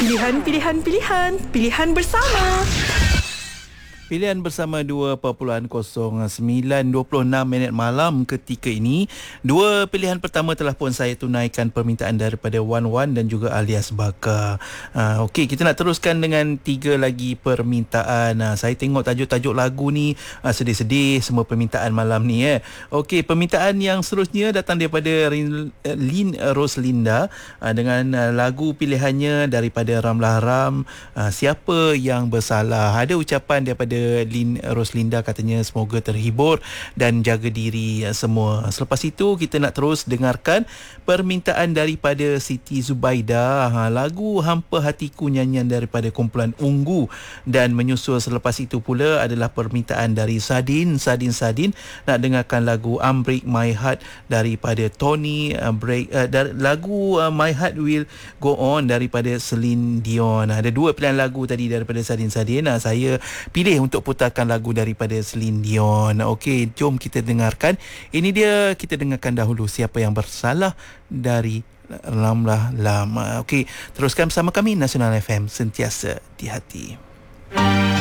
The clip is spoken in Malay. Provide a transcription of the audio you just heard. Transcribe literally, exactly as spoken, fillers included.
Pilihan, pilihan, pilihan. Pilihan bersama. Pilihan bersama dua perpuluhan kosong sembilan dua puluh enam minit malam ketika ini. Dua pilihan pertama telah pun saya tunaikan permintaan daripada Wan Wan dan juga alias Bakar. Uh, Okey, kita nak teruskan dengan tiga lagi permintaan. Uh, saya tengok tajuk-tajuk lagu ni uh, sedih-sedih semua permintaan malam ni. Eh. Okey, permintaan yang seterusnya datang daripada Rin, uh, Lin Roslinda uh, dengan uh, lagu pilihannya daripada Ramlah Ram, uh, Siapa Yang Bersalah. Ada ucapan daripada Lin Roslinda, katanya semoga terhibur dan jaga diri semua. Selepas itu kita nak terus dengarkan permintaan daripada Siti Zubaida, ha, lagu Hampa Hatiku, nyanyian daripada kumpulan Ungu, dan menyusul selepas itu pula adalah permintaan dari Sadin Sadin Sadin nak dengarkan lagu Unbreak My Heart daripada Tony, uh, break uh, dari, lagu uh, My Heart Will Go On daripada Celine Dion. Ada dua pilihan lagu tadi daripada Sadin Sadin. Uh, saya pilih untuk putarkan lagu daripada Celine Dion. Okey, jom kita dengarkan. Ini dia, kita dengarkan dahulu Siapa Yang Bersalah dari Ramlah Lam. Okey, teruskan bersama kami Nasional F M, sentiasa di hati.